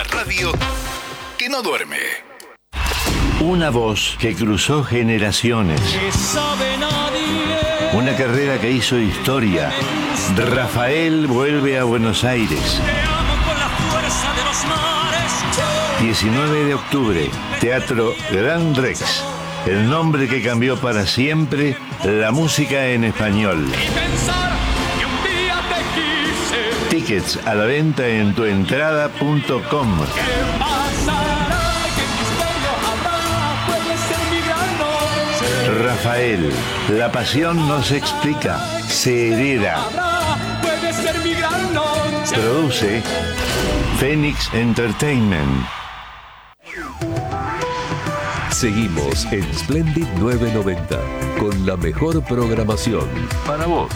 radio que no duerme. Una voz que cruzó generaciones. Una carrera que hizo historia. Rafael vuelve a Buenos Aires. 19 de octubre, Teatro Gran Rex. El nombre que cambió para siempre la música en español. Tickets a la venta en tuentrada.com. Rafael, la pasión no se explica, se hereda. Produce Phoenix Entertainment. Seguimos en Splendid 990 con la mejor programación para vos.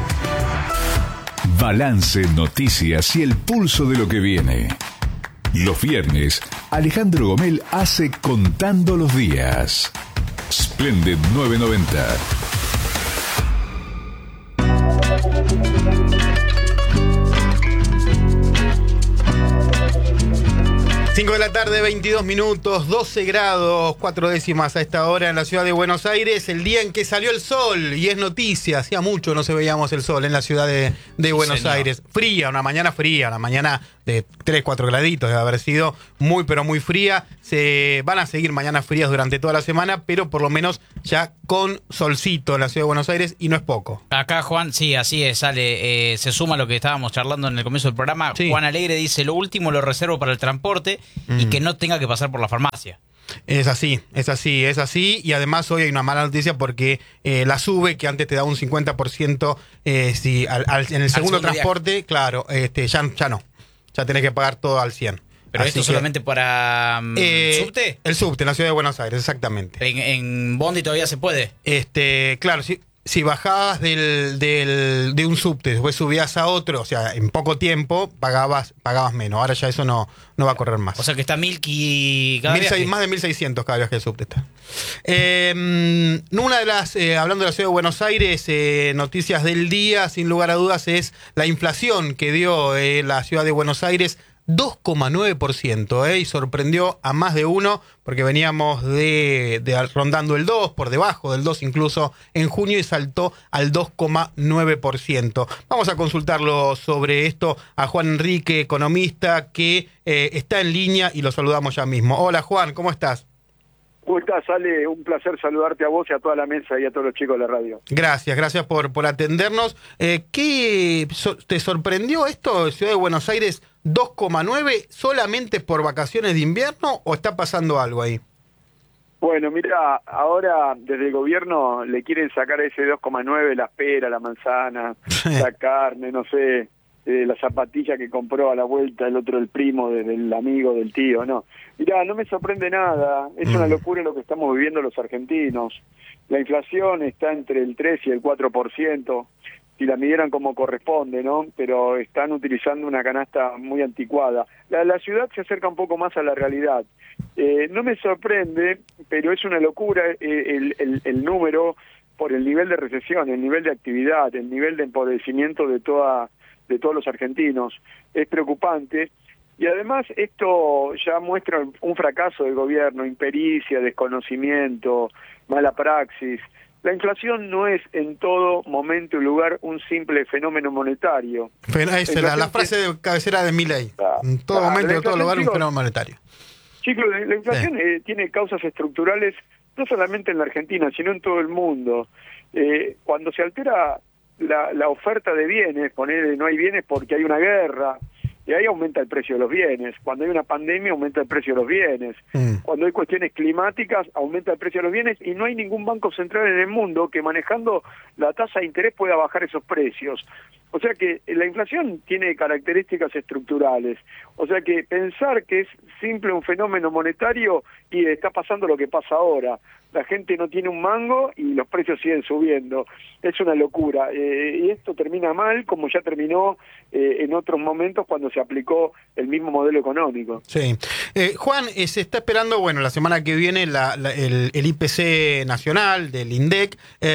Balance, noticias y el pulso de lo que viene. Los viernes, Alejandro Gomel hace Contando los Días. Splendid 990. 5 de la tarde, 22 minutos, 12 grados, 4 décimas a esta hora en la ciudad de Buenos Aires, el día en que salió el sol, y es noticia, hacía mucho no se veíamos el sol en la ciudad de Buenos Aires. Fría, una mañana de 3, 4 graditos, debe haber sido muy, pero muy fría. Se van a seguir mañanas frías durante toda la semana, pero por lo menos ya con solcito en la ciudad de Buenos Aires, y no es poco. Acá Juan, sí, así es, sale, se suma a lo que estábamos charlando en el comienzo del programa. Sí. Juan Alegre dice, lo último lo reservo para el transporte y que no tenga que pasar por la farmacia. Es así, y además hoy hay una mala noticia porque la SUBE, que antes te da un 50%, si en el segundo transporte, viaje. Claro, ya no, ya tenés que pagar todo al 100%. ¿Pero así esto solamente para subte? El subte, en la ciudad de Buenos Aires, exactamente. ¿En Bondi todavía se puede? Claro, si bajabas de un subte, después subías a otro, o sea, en poco tiempo pagabas menos. Ahora ya eso no va a correr más. O sea que está cada viaje. Más de 1.600 cada viaje de subte está. Una de las, hablando de la ciudad de Buenos Aires, noticias del día, sin lugar a dudas, es la inflación que dio la ciudad de Buenos Aires. 2,9%, y sorprendió a más de uno, porque veníamos rondando el 2, por debajo del 2 incluso en junio, y saltó al 2,9%. Vamos a consultarlo sobre esto a Juan Enrique, economista, que está en línea, y lo saludamos ya mismo. Hola Juan, ¿cómo estás? ¿Cómo estás, Ale? Un placer saludarte a vos y a toda la mesa y a todos los chicos de la radio. Gracias por atendernos. ¿Qué te sorprendió esto, Ciudad de Buenos Aires, 2,9 solamente por vacaciones de invierno, o está pasando algo ahí? Bueno, mira, ahora desde el gobierno le quieren sacar ese 2,9, la pera, la manzana, la carne, no sé, la zapatilla que compró a la vuelta el otro, el primo del amigo, del tío, no. Mirá, no me sorprende nada, es una locura lo que estamos viviendo los argentinos. La inflación está entre el 3 y el 4%, si la midieran como corresponde, ¿no? Pero están utilizando una canasta muy anticuada. La ciudad se acerca un poco más a la realidad. No me sorprende, pero es una locura el número por el nivel de recesión, el nivel de actividad, el nivel de empobrecimiento de todos los argentinos. Es preocupante. Y además esto ya muestra un fracaso del gobierno, impericia, desconocimiento, mala praxis. La inflación no es en todo momento y lugar un simple fenómeno monetario. La frase de cabecera de Milei. En todo momento y en todo lugar un fenómeno monetario. Chicos, la inflación tiene causas estructurales no solamente en la Argentina, sino en todo el mundo. Cuando se altera la oferta de bienes, no hay bienes porque hay una guerra, y ahí aumenta el precio de los bienes. Cuando hay una pandemia, aumenta el precio de los bienes. Cuando hay cuestiones climáticas, aumenta el precio de los bienes, y no hay ningún banco central en el mundo que manejando la tasa de interés pueda bajar esos precios. O sea que la inflación tiene características estructurales. O sea que pensar que es simple un fenómeno monetario, y está pasando lo que pasa ahora. La gente no tiene un mango y los precios siguen subiendo. Es una locura. Y esto termina mal, como ya terminó en otros momentos cuando se aplicó el mismo modelo económico. Sí. Juan, se está esperando, bueno, la semana que viene el IPC nacional del INDEC,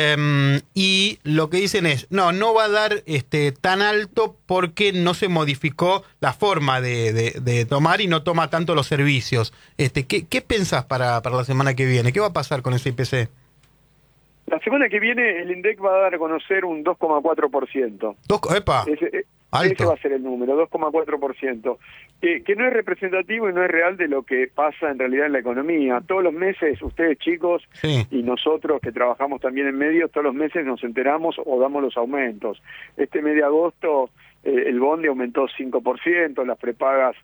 y lo que dicen es, no va a dar tan alto porque no se modificó la forma de tomar y no toma tanto los servicios. ¿Qué pensás para la semana que viene? ¿Qué va a pasar con ese IPC? La semana que viene el INDEC va a dar a conocer un 2,4%. ¡Epa! Ese va a ser el número, 2,4%, que no es representativo y no es real de lo que pasa en realidad en la economía. Todos los meses, ustedes chicos, sí, y nosotros que trabajamos también en medios, todos los meses nos enteramos o damos los aumentos. Este mes de agosto el bondi aumentó 5%, las prepagas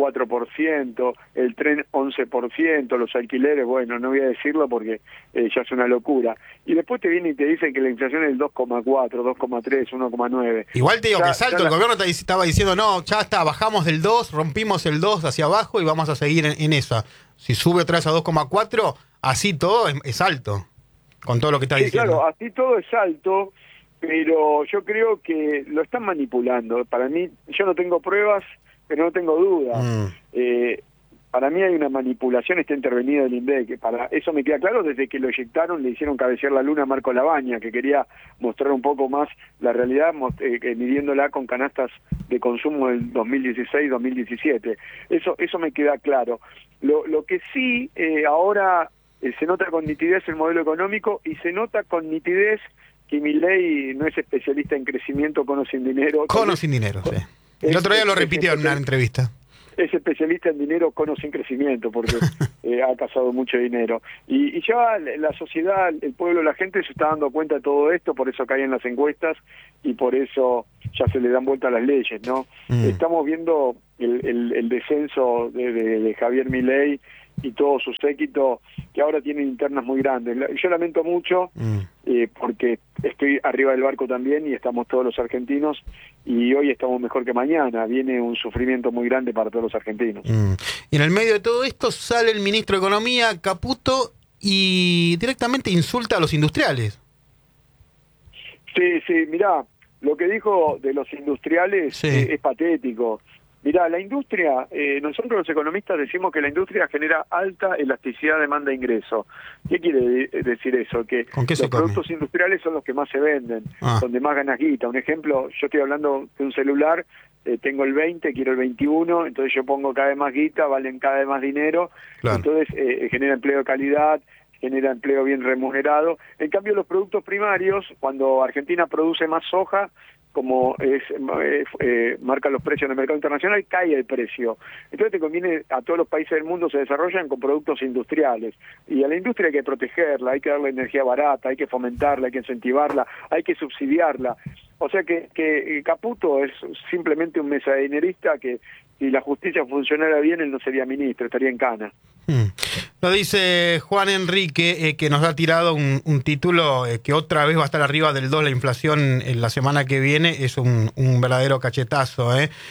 4%, el tren 11%, los alquileres, bueno, no voy a decirlo porque ya es una locura. Y después te vienen y te dicen que la inflación es el 2,4, 2,3, 1,9. Igual te digo que es alto, el gobierno estaba diciendo, no, ya está, bajamos del 2, rompimos el 2 hacia abajo y vamos a seguir en esa. Si sube otra vez a 2,4, así todo es alto, con todo lo que está diciendo. Claro, así todo es alto, pero yo creo que lo están manipulando. Para mí, yo no tengo pruebas, pero no tengo duda. Para mí hay una manipulación, está intervenida el INDEC. Para eso me queda claro desde que lo eyectaron, le hicieron cabecear la luna a Marco Labaña, que quería mostrar un poco más la realidad, midiéndola con canastas de consumo del 2016-2017. Eso me queda claro. Lo que sí, ahora se nota con nitidez el modelo económico y se nota con nitidez que Milei no es especialista en crecimiento con o sin dinero. Con o sin dinero, sí. El otro día lo repitió en una entrevista. Es especialista en dinero con o sin crecimiento, porque ha casado mucho dinero. Y ya la sociedad, el pueblo, la gente se está dando cuenta de todo esto, por eso caen las encuestas y por eso ya se le dan vuelta a las leyes, ¿no? Estamos viendo el descenso de Javier Milei y todo su séquito, que ahora tienen internas muy grandes. Yo lamento mucho, porque estoy arriba del barco también y estamos todos los argentinos, y hoy estamos mejor que mañana. Viene un sufrimiento muy grande para todos los argentinos. Y en el medio de todo esto sale el ministro de Economía, Caputo, y directamente insulta a los industriales. Sí, mirá, lo que dijo de los industriales es patético. Mirá, la industria, nosotros los economistas decimos que la industria genera alta elasticidad demanda-ingreso. ¿Qué quiere decir eso? Que los productos industriales son los que más se venden, donde más ganas guita. Un ejemplo, yo estoy hablando de un celular, tengo el 20, quiero el 21, entonces yo pongo cada vez más guita, valen cada vez más dinero, claro. Entonces genera empleo de calidad, genera empleo bien remunerado. En cambio, los productos primarios, cuando Argentina produce más soja, como marca los precios en el mercado internacional, cae el precio. Entonces te conviene, a todos los países del mundo se desarrollan con productos industriales, y a la industria hay que protegerla, hay que darle energía barata, hay que fomentarla, hay que incentivarla, hay que subsidiarla. O sea que Caputo es simplemente un mesadinerista que, si la justicia funcionara bien, él no sería ministro, estaría en cana. Lo dice Juan Enrique, que nos ha tirado un título que otra vez va a estar arriba del 2 la inflación en la semana que viene. Es un verdadero cachetazo.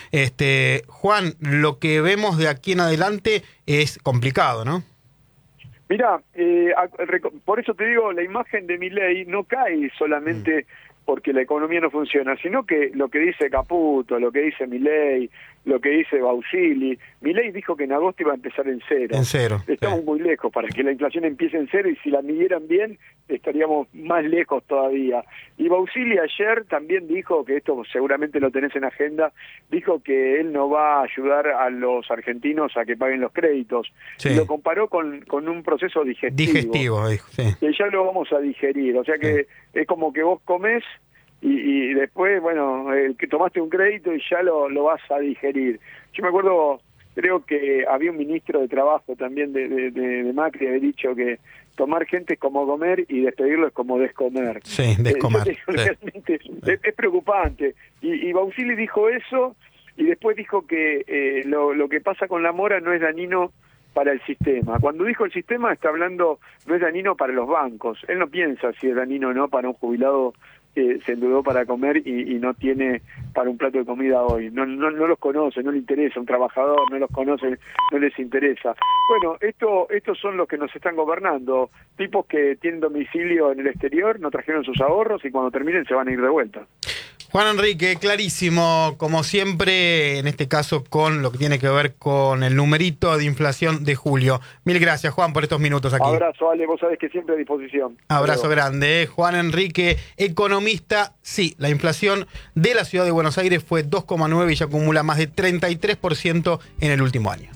Juan, lo que vemos de aquí en adelante es complicado, ¿no? Mirá, por eso te digo, la imagen de Milei no cae solamente porque la economía no funciona, sino que lo que dice Caputo, lo que dice Milei, lo que dice Bausili. Milei dijo que en agosto iba a empezar en cero. En cero. Estamos muy lejos para que la inflación empiece en cero, y si la midieran bien, estaríamos más lejos todavía. Y Bausili ayer también dijo, que esto seguramente lo tenés en agenda, dijo que él no va a ayudar a los argentinos a que paguen los créditos. Sí. Y lo comparó con un proceso digestivo. Dijo, sí. Que ya lo vamos a digerir. O sea que es como que vos comés y después, bueno, que tomaste un crédito y ya lo vas a digerir. Yo me acuerdo, creo que había un ministro de Trabajo también de Macri, había dicho que tomar gente es como comer y despedirlo es como descomer. Sí, descomer. Realmente es preocupante. Y Bausili dijo eso, y después dijo que lo que pasa con la mora no es dañino para el sistema. Cuando dijo el sistema, está hablando, no es dañino para los bancos. Él no piensa si es dañino o no para un jubilado que se endeudó para comer y no tiene para un plato de comida hoy. No los conoce, no le interesa. Un trabajador no los conoce, no les interesa. Bueno, estos son los que nos están gobernando. Tipos que tienen domicilio en el exterior, no trajeron sus ahorros y cuando terminen se van a ir de vuelta. Juan Enrique, clarísimo, como siempre, en este caso con lo que tiene que ver con el numerito de inflación de julio. Mil gracias, Juan, por estos minutos aquí. Abrazo, Ale, vos sabés que siempre a disposición. Abrazo grande, ¿eh? Juan Enrique, economista. Sí, la inflación de la ciudad de Buenos Aires fue 2,9 y ya acumula más de 33% en el último año.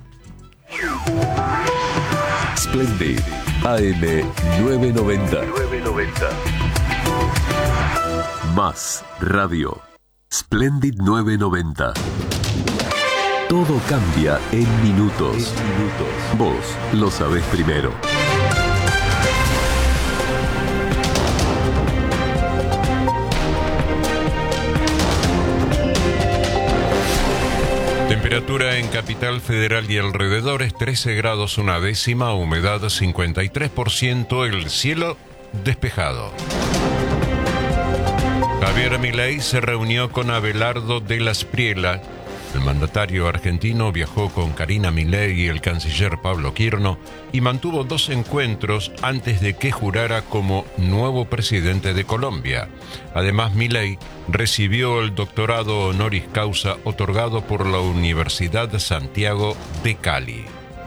Splendid, AM 990. Más radio. Splendid 990. Todo cambia en minutos. Vos lo sabés primero. Temperatura en Capital Federal y alrededores 13 grados una décima, humedad 53%, el cielo despejado. Javier Milei se reunió con Abelardo Della Spriella. El mandatario argentino viajó con Karina Milei y el canciller Pablo Quirno y mantuvo 2 encuentros antes de que jurara como nuevo presidente de Colombia. Además, Milei recibió el doctorado honoris causa otorgado por la Universidad Santiago de Cali.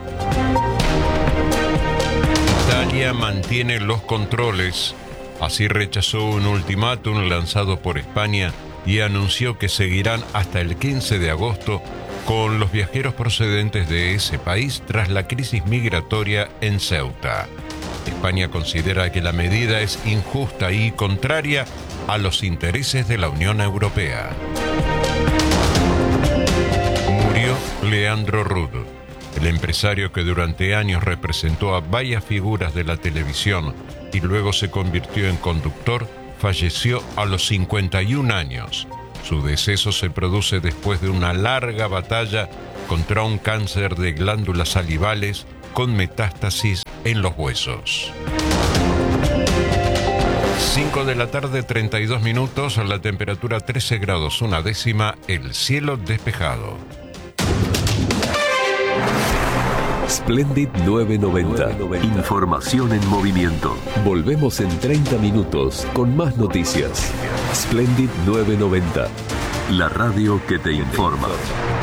Italia mantiene los controles. Así rechazó un ultimátum lanzado por España y anunció que seguirán hasta el 15 de agosto con los viajeros procedentes de ese país tras la crisis migratoria en Ceuta. España considera que la medida es injusta y contraria a los intereses de la Unión Europea. Murió Leandro Rudd, el empresario que durante años representó a varias figuras de la televisión y luego se convirtió en conductor, falleció a los 51 años. Su deceso se produce después de una larga batalla contra un cáncer de glándulas salivales con metástasis en los huesos. 5 de la tarde, 32 minutos, la temperatura 13 grados una décima, el cielo despejado. Splendid 990. Información en movimiento. Volvemos en 30 minutos con más noticias. Splendid 990. La radio que te informa.